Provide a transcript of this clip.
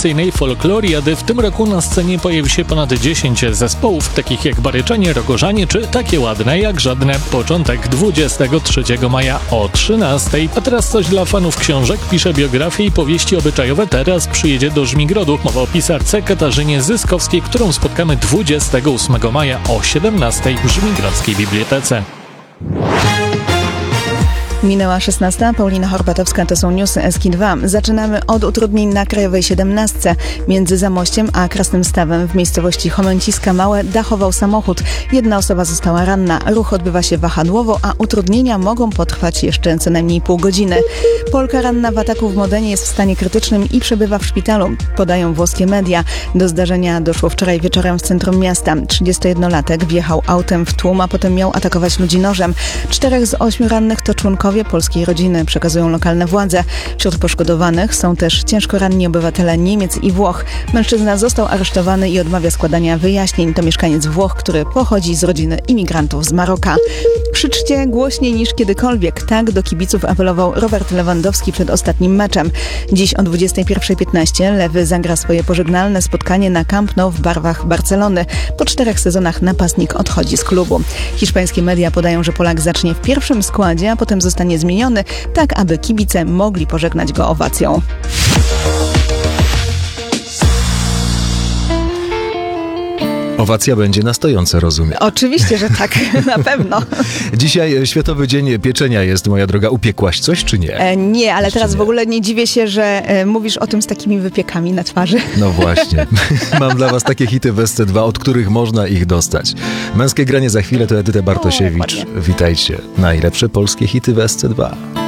tradycyjnej folkloriady w tym roku na scenie pojawi się ponad 10 zespołów, takich jak Baryczanie, Rogorzanie czy Takie Ładne jak Żadne. Początek 23 maja o 13. A teraz coś dla fanów książek. Pisze biografie i powieści obyczajowe. Teraz przyjedzie do Żmigrodu. Mowa o pisarce Katarzynie Zyskowskiej, którą spotkamy 28 maja o 17 w Żmigrodzkiej Bibliotece. Minęła 16. Paulina Horbatowska, to są newsy SK2. Zaczynamy od utrudnień na Krajowej 17. Między Zamościem a Krasnym Stawem w miejscowości Chomęciska Małe dachował samochód. Jedna osoba została ranna. Ruch odbywa się wahadłowo, a utrudnienia mogą potrwać jeszcze co najmniej pół godziny. Polka ranna w ataku w Modenie jest w stanie krytycznym i przebywa w szpitalu, podają włoskie media. Do zdarzenia doszło wczoraj wieczorem w centrum miasta. 31-latek wjechał autem w tłum, a potem miał atakować ludzi nożem. 4 z 8 rannych to członkowie polskiej rodziny, przekazują lokalne władze. Wśród poszkodowanych są też ciężko ranni obywatele Niemiec i Włoch. Mężczyzna został aresztowany i odmawia składania wyjaśnień. To mieszkaniec Włoch, który pochodzi z rodziny imigrantów z Maroka. Krzyczcie głośniej niż kiedykolwiek. Tak do kibiców apelował Robert Lewandowski przed ostatnim meczem. Dziś o 21:15 Lewy zagra swoje pożegnalne spotkanie na Camp Nou w barwach Barcelony. Po 4 sezonach napastnik odchodzi z klubu. Hiszpańskie media podają, że Polak zacznie w pierwszym składzie, a potem zostanie zmieniony, tak aby kibice mogli pożegnać go owacją. Owacja będzie na stojące, rozumiem. Oczywiście, że tak, na pewno. Dzisiaj Światowy Dzień Pieczenia jest, moja droga. Upiekłaś coś, czy nie? Nie, ale Jeszcze teraz nie. w ogóle nie dziwię się, że mówisz o tym z takimi wypiekami na twarzy. No właśnie. Mam dla was takie hity w SC2, od których można ich dostać. Męskie granie za chwilę to Edyta Bartosiewicz. dokładnie. Witajcie. Najlepsze polskie hity w SC2.